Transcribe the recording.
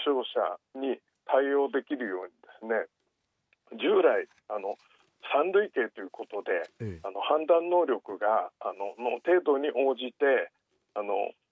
傷者に対応できるようにですね、従来三類型ということで、判断能力がの程度に応じて